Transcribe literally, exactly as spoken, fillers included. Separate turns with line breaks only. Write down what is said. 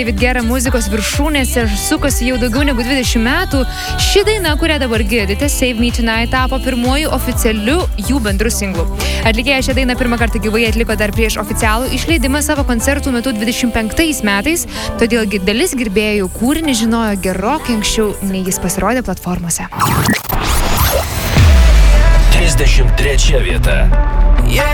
David Guetta muzikos viršūnėse sukasi jau daugiau negu dvidešimt metų. Ši daina, kurią dabar girdite, Save Me Tonight, tapo pirmuoju oficialiu jų bendru singlu. Atlikėja šią dainą pirmą kartą gyvai atliko dar prieš oficialų išleidimą savo koncertų metu dvidešimt penktais metais, todėl dalis gerbėjų kūrinį žinojo gerokai anksčiau, nei jis pasirodė platformose.
trisdešimt trečia vieta.